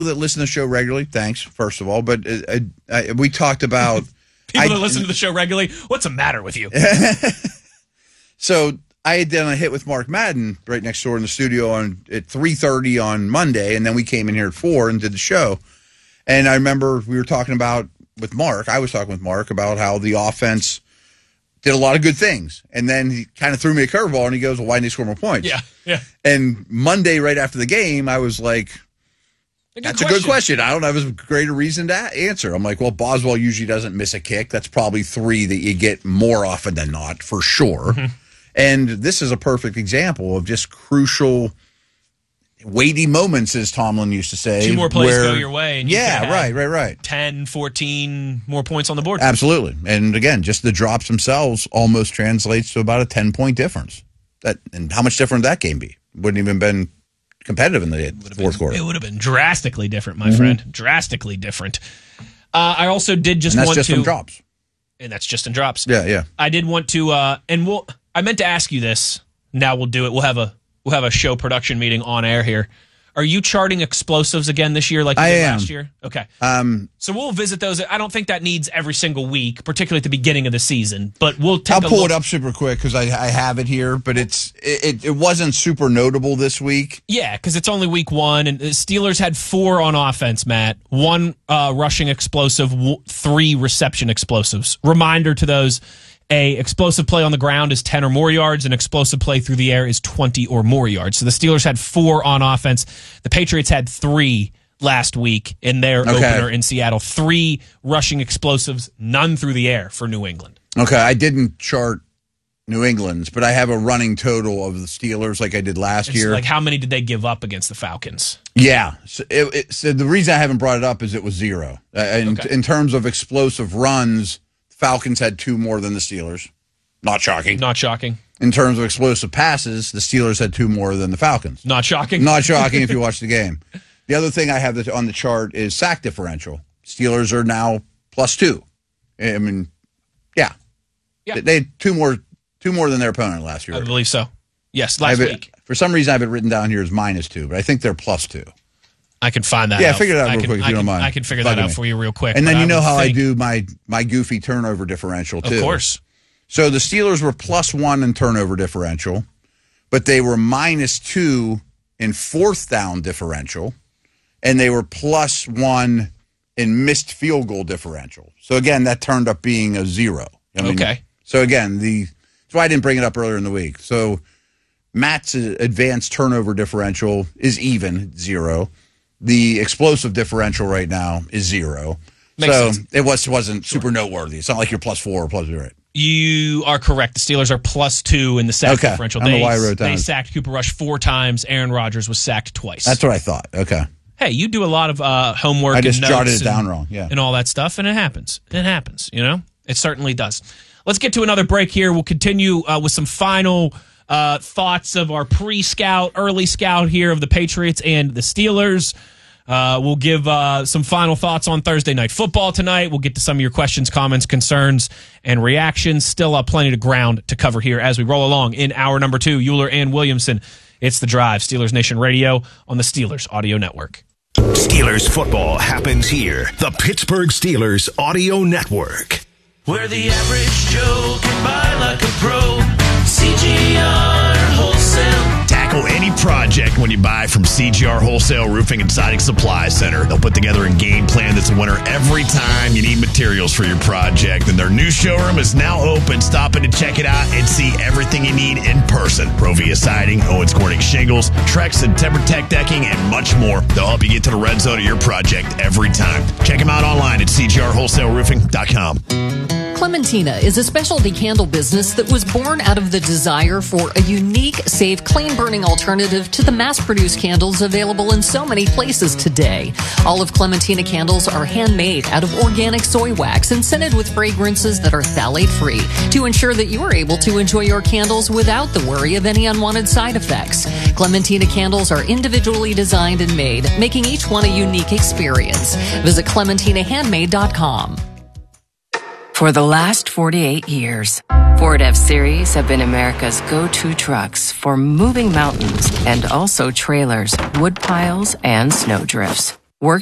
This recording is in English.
that listen to the show regularly, thanks, first of all. But we talked about... People that listen to the show regularly, what's the matter with you? So I had done a hit with Mark Madden right next door in the studio at 3:30 on Monday, and then we came in here at 4 and did the show. And I remember we were talking about, with Mark, I was talking with Mark about how the offense did a lot of good things. And then he kind of threw me a curveball, and he goes, well, why didn't they score more points? Yeah. And Monday, right after the game, I was like... That's a good question. I don't have a greater reason to answer. I'm like, well, Boswell usually doesn't miss a kick. That's probably 3 that you get more often than not, for sure. Mm-hmm. And this is a perfect example of just crucial, weighty moments, as Tomlin used to say. 2 more plays go your way. And right. 10, 14 more points on the board. Absolutely. And again, just the drops themselves almost translates to about a 10-point difference. And how much different would that game be? Wouldn't even been competitive in the fourth quarter. It would have been drastically different, my friend. Drastically different. I also did just want to... that's just in drops. And that's just in drops. Yeah. I did want to... I meant to ask you this. Now we'll do it. We'll have a show production meeting on air here. Are you charting explosives again this year like you did last year? Okay. So we'll visit those. I don't think that needs every single week, particularly at the beginning of the season. But we'll take I'll pull it up super quick because I have it here, but it wasn't super notable this week. Yeah, because it's only week 1, and the Steelers had 4 on offense, Matt. 1 rushing explosive, 3 reception explosives. Reminder to those, a explosive play on the ground is 10 or more yards. An explosive play through the air is 20 or more yards. So the Steelers had 4 on offense. The Patriots had 3 last week in their opener in Seattle. 3 rushing explosives, none through the air for New England. Okay, I didn't chart New England's, but I have a running total of the Steelers like I did last year. Like, how many did they give up against the Falcons? Yeah. So, so the reason I haven't brought it up is it was 0. In terms of explosive runs, Falcons had 2 more than the Steelers. Not shocking. Not shocking. In terms of explosive passes, the Steelers had 2 more than the Falcons. Not shocking. Not shocking if you watch the game. The other thing I have on the chart is sack differential. Steelers are now +2. I mean, yeah. They had 2 more than their opponent last year. I believe so. Yes, last week. For some reason, I have it written down here as -2, but I think they're +2. I can find that out. Yeah, figure it out real quick if you don't mind. I can figure that out for you real quick. And then you know how I do my goofy turnover differential, too. Of course. So the Steelers were +1 in turnover differential, but they were -2 in 4th down differential, and they were +1 in missed field goal differential. So, again, that turned up being a 0. Okay. So, again, that's why I didn't bring it up earlier in the week. So Matt's advanced turnover differential is even, 0. The explosive differential right now is 0. Makes sense. It wasn't super noteworthy. It's not like you're +4 or +0, right? You are correct. The Steelers are +2 in the sack differential. I don't know why I wrote down. They sacked Cooper Rush 4 times. Aaron Rodgers was sacked twice. That's what I thought. Okay. Hey, you do a lot of homework. I just and jotted notes it down wrong. Yeah. And all that stuff, and it happens. It happens. It certainly does. Let's get to another break here. We'll continue with some final thoughts of our pre-scout, early scout here of the Patriots and the Steelers. We'll give some final thoughts on Thursday Night Football tonight. We'll get to some of your questions, comments, concerns, and reactions. Still plenty of ground to cover here as we roll along in hour number 2. Euler and Williamson. It's The Drive, Steelers Nation Radio on the Steelers Audio Network. Steelers football happens here. The Pittsburgh Steelers Audio Network. Where the average Joe can buy like a pro. CGR Wholesale. Tackle any project when you buy from CGR Wholesale Roofing and Siding Supply Center. They'll put together a game plan that's a winner every time you need materials for your project. And their new showroom is now open. Stop in to check it out and see everything you need in person. Provia Siding, Owens Corning Shingles, Trex and TimberTech Decking, and much more. They'll help you get to the red zone of your project every time. Check them out online at cgrwholesaleroofing.com. Clementina is a specialty candle business that was born out of the desire for a unique, safe, clean-burning alternative to the mass-produced candles available in so many places today. All of Clementina candles are handmade out of organic soy wax and scented with fragrances that are phthalate-free to ensure that you are able to enjoy your candles without the worry of any unwanted side effects. Clementina candles are individually designed and made, making each one a unique experience. Visit ClementinaHandmade.com. For the last 48 years, Ford F-Series have been America's go-to trucks for moving mountains and also trailers, wood piles, and snow drifts.